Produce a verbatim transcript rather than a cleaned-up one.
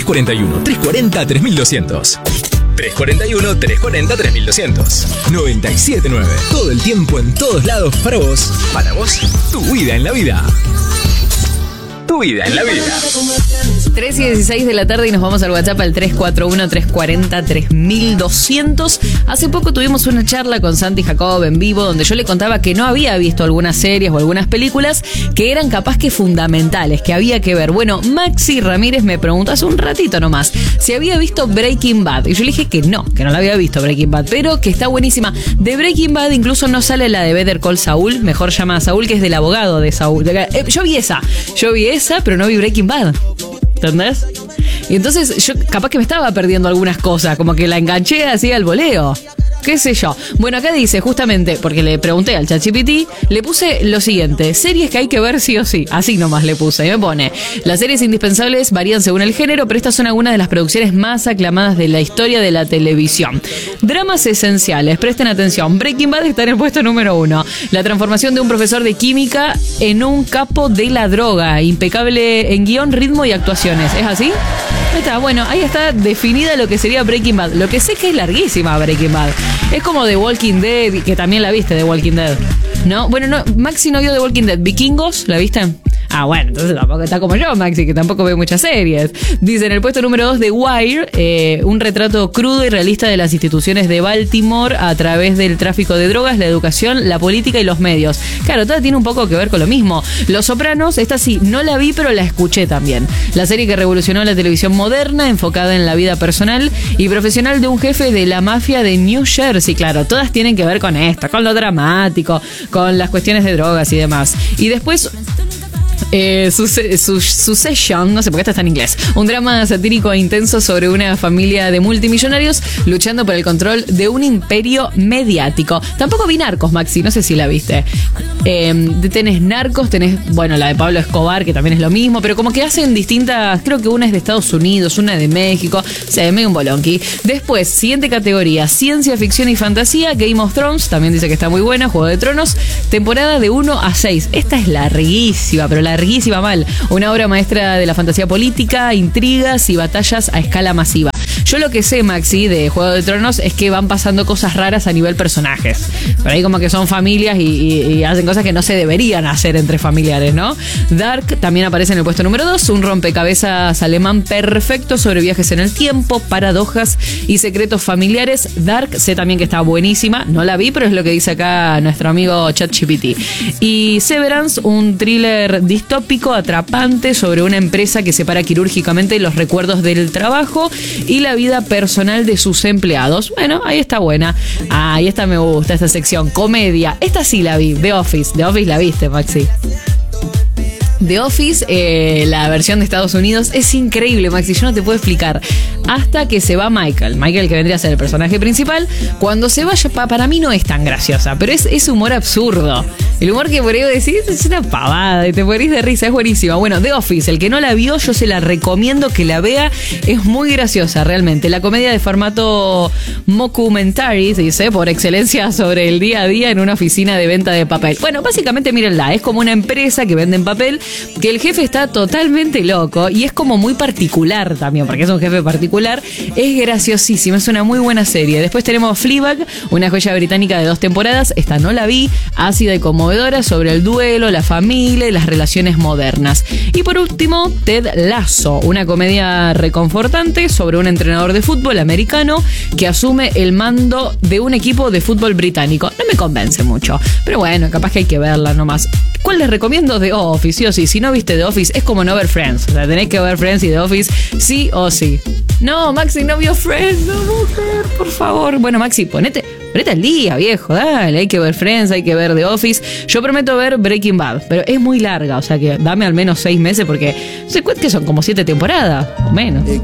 cuarenta y uno, trescientos cuarenta, tres mil doscientos. tres cuarenta y uno, trescientos cuarenta, tres mil doscientos. noventa y siete nueve. Todo el tiempo, en todos lados, para vos. Para vos, tu vida en la vida. Tu vida en la vida. tres y dieciséis de la tarde y nos vamos al WhatsApp al tres cuatro uno, trescientos cuarenta, tres mil doscientos. Hace poco tuvimos una charla con Santi Jacob en vivo donde yo le contaba que no había visto algunas series o algunas películas que eran capaz que fundamentales, que había que ver. Bueno, Maxi Ramírez me preguntó hace un ratito nomás si había visto Breaking Bad. Y yo le dije que no, que no la había visto Breaking Bad, pero que está buenísima. De Breaking Bad incluso no sale la de Better Call Saul, mejor llamada Saul, que es del abogado de Saul. Eh, yo vi esa, yo vi esa, pero no vi Breaking Bad. ¿Entendés? Y entonces yo capaz que me estaba perdiendo algunas cosas, como que la enganché así al voleo. ¿Qué sé yo? Bueno, acá dice justamente, porque le pregunté al ChatGPT, le puse lo siguiente: series que hay que ver sí o sí. Así nomás le puse. Y me pone: las series indispensables varían según el género, pero estas son algunas de las producciones más aclamadas de la historia de la televisión. Dramas esenciales, presten atención. Breaking Bad está en el puesto número uno. La transformación de un profesor de química en un capo de la droga. Impecable en guión, ritmo y actuaciones. ¿Es así? Ahí está, bueno, ahí está definida lo que sería Breaking Bad. Lo que sé que es larguísima Breaking Bad. Es como The Walking Dead, que también la viste, The Walking Dead. ¿No? Bueno, no, Maxi no vio The Walking Dead. ¿Vikingos? ¿La viste? Ah, bueno, entonces tampoco está como yo, Maxi, que tampoco ve muchas series. Dice, en el puesto número dos de Wire, eh, un retrato crudo y realista de las instituciones de Baltimore a través del tráfico de drogas, la educación, la política y los medios. Claro, todo tiene un poco que ver con lo mismo. Los Sopranos, esta sí, no la vi, pero la escuché también. La serie que revolucionó la televisión moderna, enfocada en la vida personal y profesional de un jefe de la mafia de New Jersey. Claro, todas tienen que ver con esto, con lo dramático, con las cuestiones de drogas y demás. Y después... Eh, Succession, no sé por qué esta está en inglés. Un drama satírico e intenso sobre una familia de multimillonarios luchando por el control de un imperio mediático. Tampoco vi Narcos, Maxi, no sé si la viste. Eh, tenés Narcos, tenés, bueno, la de Pablo Escobar, que también es lo mismo, pero como que hacen distintas, creo que una es de Estados Unidos, una de México, o sea, medio un bolonqui. Después, siguiente categoría, ciencia ficción y fantasía, Game of Thrones, también dice que está muy buena, Juego de Tronos, temporada de uno a seis. Esta es larguísima, pero la larguísima mal. Una obra maestra de la fantasía política, intrigas y batallas a escala masiva. Yo lo que sé, Maxi, de Juego de Tronos es que van pasando cosas raras a nivel personajes. Por ahí como que son familias y, y, y hacen cosas que no se deberían hacer entre familiares, ¿no? Dark también aparece en el puesto número dos, un rompecabezas alemán perfecto sobre viajes en el tiempo, paradojas y secretos familiares. Dark, sé también que está buenísima, no la vi, pero es lo que dice acá nuestro amigo ChatGPT. Y Severance, un thriller distópico atrapante sobre una empresa que separa quirúrgicamente los recuerdos del trabajo y la vida personal de sus empleados. Bueno, ahí está buena. Ah, ahí está, me gusta esta sección. Comedia. Esta sí la vi. The Office. The Office la viste, Maxi. The Office, eh, la versión de Estados Unidos, es increíble, Maxi, yo no te puedo explicar. Hasta que se va Michael, Michael que vendría a ser el personaje principal. Cuando se vaya, pa, para mí no es tan graciosa, pero es, es humor absurdo. El humor que por ahí decís es una pavada y te morís de risa, es buenísima. Bueno, The Office, el que no la vio, yo se la recomiendo que la vea, es muy graciosa realmente. La comedia de formato mockumentary, se dice, por excelencia sobre el día a día en una oficina de venta de papel. Bueno, básicamente mírenla, es como una empresa que vende papel, que el jefe está totalmente loco y es como muy particular también, porque es un jefe particular. Es graciosísima, es una muy buena serie. Después tenemos Fleabag, una joya británica de dos temporadas, esta no la vi, ácida y conmovedora sobre el duelo, la familia y las relaciones modernas. Y por último, Ted Lasso, una comedia reconfortante sobre un entrenador de fútbol americano que asume el mando de un equipo de fútbol británico. No me convence mucho, pero bueno, capaz que hay que verla nomás. ¿Cuál les recomiendo? The Office, sí o sí. Si no viste The Office, es como no ver Friends. O sea, tenés que ver Friends y The Office sí o sí. No, Maxi no vio Friends, no, mujer, por favor. Bueno, Maxi, ponete, ponete al día, viejo, dale. Hay que ver Friends, hay que ver The Office. Yo prometo ver Breaking Bad, pero es muy larga, o sea que dame al menos seis meses porque no sé cuánto que son, como siete temporadas o menos.